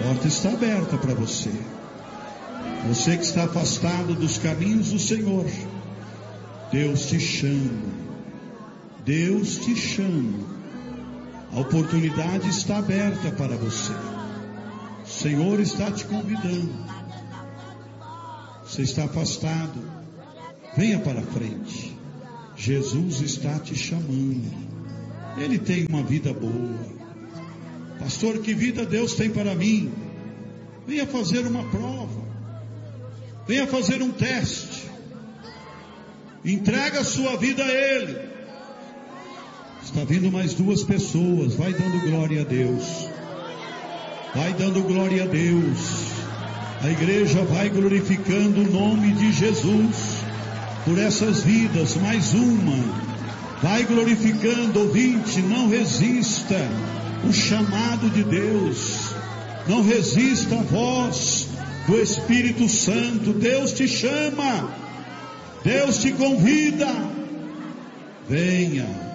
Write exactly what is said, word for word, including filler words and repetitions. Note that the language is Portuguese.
A porta está aberta para você. Você que está afastado dos caminhos do Senhor, Deus te chama. Deus te chama. A oportunidade está aberta para você. O Senhor está te convidando. Você está afastado, venha para frente. Jesus está te chamando. Ele tem uma vida boa. Pastor, que vida Deus tem para mim? Venha fazer uma prova. Venha fazer um teste. Entrega a sua vida a Ele. Está vindo mais duas pessoas. Vai dando glória a Deus. Vai dando glória a Deus. A igreja vai glorificando o nome de Jesus por essas vidas. Mais uma. Vai glorificando, ouvinte, não resista o chamado de Deus. Não resista a voz do Espírito Santo. Deus te chama. Deus te convida. Venha.